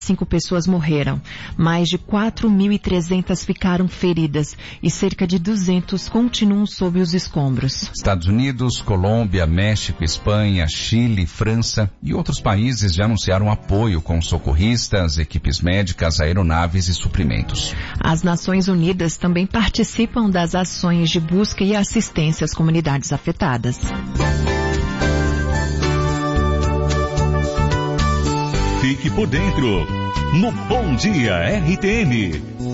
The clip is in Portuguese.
5 pessoas morreram, mais de 4.300 ficaram feridas e cerca de 200 continuam sob os escombros. Estados Unidos, Colômbia, México, Espanha, Chile, França e outros países já anunciaram apoio com socorristas, equipes médicas, aeronaves e suprimentos. As Nações Unidas também participam das ações de busca e assistência às comunidades afetadas. Fique por dentro no Bom Dia RTM.